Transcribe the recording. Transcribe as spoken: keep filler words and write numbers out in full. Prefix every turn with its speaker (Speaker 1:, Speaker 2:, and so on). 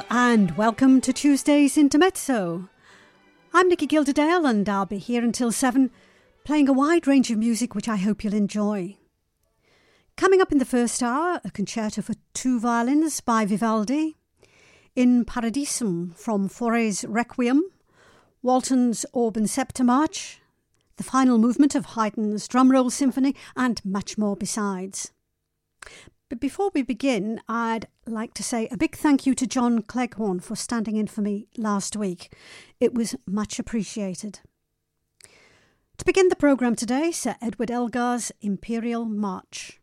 Speaker 1: And welcome to Tuesday's Intermezzo. I'm Nikki Gilderdale and I'll be here until seven, playing a wide range of music which I hope you'll enjoy. Coming up in the first hour, a concerto for two violins by Vivaldi, In Paradisum from Fauré's Requiem, Walton's Orban Septimarch, the final movement of Haydn's Drumroll Symphony, and much more besides. But before we begin, I'd like to say a big thank you to John Cleghorn for standing in for me last week. It was much appreciated. To begin the programme today, Sir Edward Elgar's Imperial March.